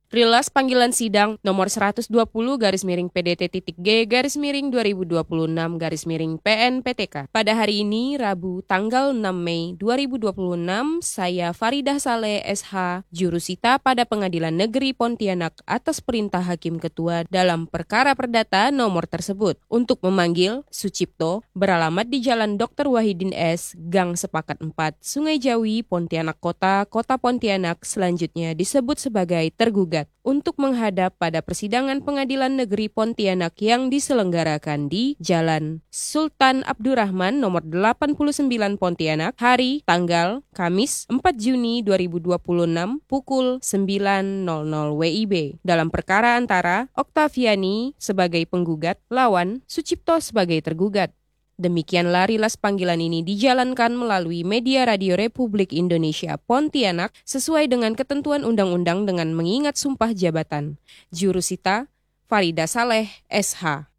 Rilas panggilan sidang nomor 120-PDT-G-2026-PNPTK. Pada hari ini, Rabu, tanggal 6 Mei 2026, saya Faridah Saleh SH, jurusita pada Pengadilan Negeri Pontianak atas perintah Hakim Ketua dalam perkara perdata nomor tersebut untuk memanggil Sucipto beralamat di Jalan Dr. Wahidin S, Gang Sepakat 4, Sungai Jawi, Pontianak Kota, Kota Pontianak, selanjutnya disebut sebagai tergugat, untuk menghadap pada persidangan Pengadilan Negeri Pontianak yang diselenggarakan di Jalan Sultan Abdurrahman nomor 89 Pontianak, hari tanggal Kamis 4 Juni 2026 pukul 9.00 WIB dalam perkara antara Oktaviani sebagai penggugat lawan Sucipto sebagai tergugat. Demikianlah rilas panggilan ini dijalankan melalui media Radio Republik Indonesia Pontianak sesuai dengan ketentuan undang-undang dengan mengingat sumpah jabatan. Jurusita Faridah Saleh SH.